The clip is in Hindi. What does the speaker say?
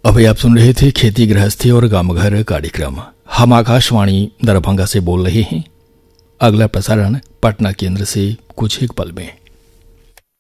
अभी आप सुन रहे थे खेती गृहस्थी और गांव-घर कार्यक्रम। हम आकाशवाणी दरभंगा से बोल रहे हैं। अगला प्रसारण पटना केंद्र से कुछ एक पल में।